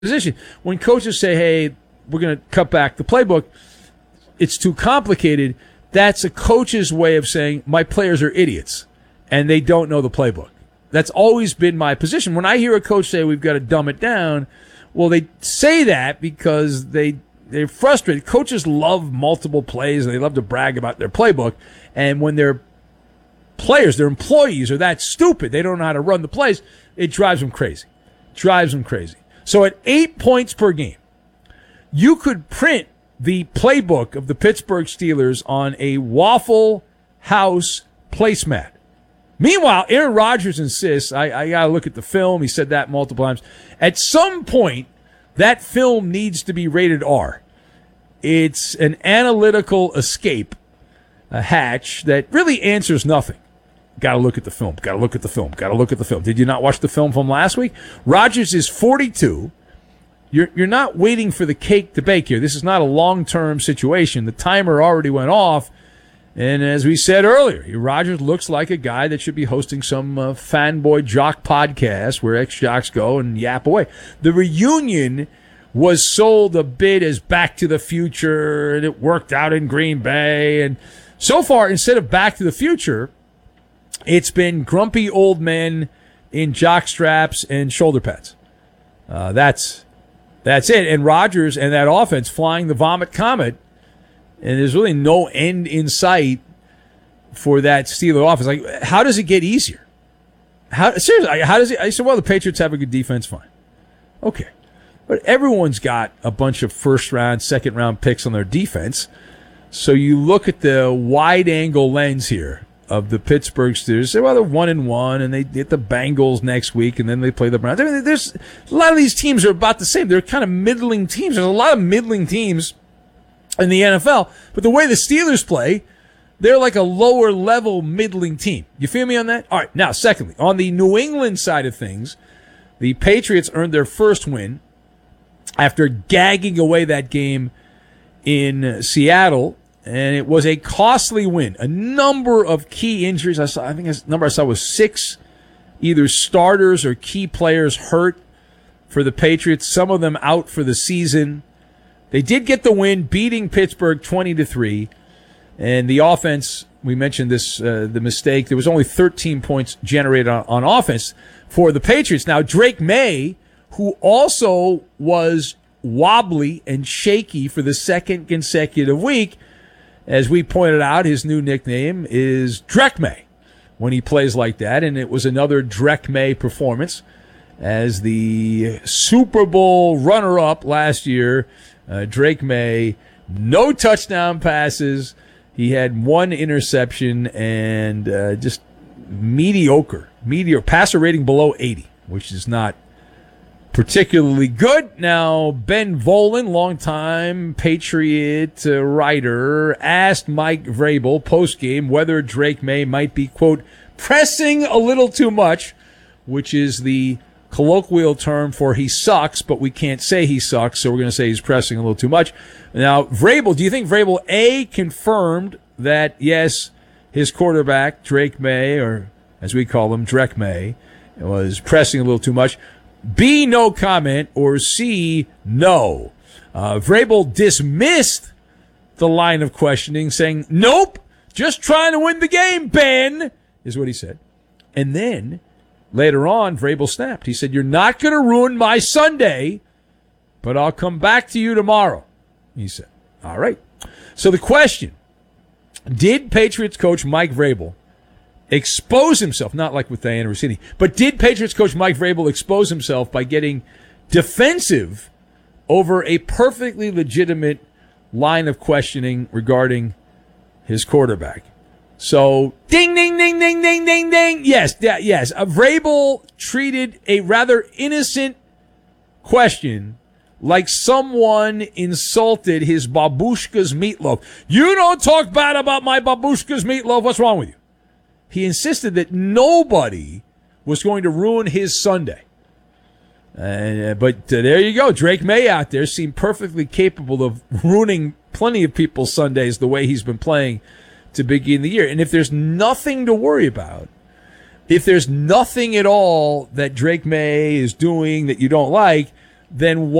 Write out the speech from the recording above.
position. When coaches say, hey, we're going to cut back the playbook, it's too complicated. That's a coach's way of saying my players are idiots and they don't know the playbook. That's always been my position. When I hear a coach say we've got to dumb it down, well, they say that because they're frustrated. Coaches love multiple plays and they love to brag about their playbook. And when their players, their employees are that stupid, they don't know how to run the plays, it drives them crazy. So at 8 points per game, you could print the playbook of the Pittsburgh Steelers on a Waffle House placemat. Meanwhile, Aaron Rodgers insists, I got to look at the film. He said that multiple times. At some point, that film needs to be rated R. It's an analytical escape, a hatch that really answers nothing. Got to look at the film. Did you not watch the film from last week? Rodgers is 42. You're not waiting for the cake to bake here. This is not a long-term situation. The timer already went off. And as we said earlier, Rodgers looks like a guy that should be hosting some fanboy jock podcast where ex-jocks go and yap away. The reunion was sold a bit as Back to the Future, and it worked out in Green Bay. And so far, instead of Back to the Future, it's been grumpy old men in jock straps and shoulder pads. That's it. And Rodgers and that offense flying the vomit comet, and there's really no end in sight for that Steeler offense. Like, how does it get easier? Seriously, how does it? I said, well, the Patriots have a good defense, fine. Okay. But everyone's got a bunch of first-round, second-round picks on their defense. So you look at the wide-angle lens here of the Pittsburgh Steelers. Say, well, they're 1-1, and they get the Bengals next week, and then they play the Browns. I mean, there's a lot of these teams are about the same. They're kind of middling teams. There's a lot of middling teams in the NFL, but the way the Steelers play, they're like a lower-level middling team. You feel me on that? All right. Now, secondly, on the New England side of things, the Patriots earned their first win after gagging away that game in Seattle. And it was a costly win. A number of key injuries. I think the number I saw was 6 either starters or key players hurt for the Patriots. Some of them out for the season. They did get the win, beating Pittsburgh 20-3. And the offense, we mentioned this, the mistake. There was only 13 points generated on offense for the Patriots. Now, Drake May, who also was wobbly and shaky for the second consecutive week, as we pointed out, his new nickname is Drek May when he plays like that, and it was another Drek May performance as the Super Bowl runner-up last year. Drake May, no touchdown passes. He had 1 interception and just mediocre passer rating below 80, which is not particularly good. Now, Ben Volen, longtime Patriot writer, asked Mike Vrabel post-game whether Drake May might be, quote, pressing a little too much, which is the colloquial term for he sucks, but we can't say he sucks, so we're going to say he's pressing a little too much. Now, Vrabel, do you think Vrabel, A, confirmed that, yes, his quarterback, Drake May, or as we call him, Drek May, was pressing a little too much? B, no comment, or C, no. Vrabel dismissed the line of questioning, saying, nope, just trying to win the game, Ben, is what he said. And then, later on, Vrabel snapped. He said, you're not going to ruin my Sunday, but I'll come back to you tomorrow, he said. All right. So the question, did Patriots coach Mike Vrabel expose himself, not like with Diana Rossini, but did Patriots coach Mike Vrabel expose himself by getting defensive over a perfectly legitimate line of questioning regarding his quarterback? So, ding, ding, ding, ding, ding, ding, ding. Yes. Vrabel treated a rather innocent question like someone insulted his babushka's meatloaf. You don't talk bad about my babushka's meatloaf. What's wrong with you? He insisted that nobody was going to ruin his Sunday. But there you go. Drake May out there seemed perfectly capable of ruining plenty of people's Sundays the way he's been playing to begin the year. And if there's nothing to worry about, if there's nothing at all that Drake May is doing that you don't like, then